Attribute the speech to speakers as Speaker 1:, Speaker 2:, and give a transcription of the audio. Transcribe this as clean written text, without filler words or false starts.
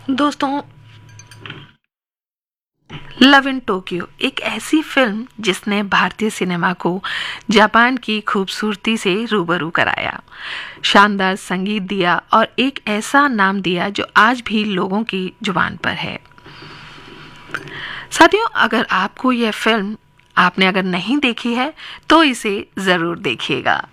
Speaker 1: दोस्तों, love in Tokyo एक ऐसी फिल्म जिसने भारतीय सिनेमा को जापान की खूबसूरती से रूबरू कराया, शानदार संगीत दिया और एक ऐसा नाम दिया जो आज भी लोगों की जुबान पर है। साथियों, अगर आपको यह फिल्म आपने अगर नहीं देखी है तो इसे ज़रूर देखिएगा।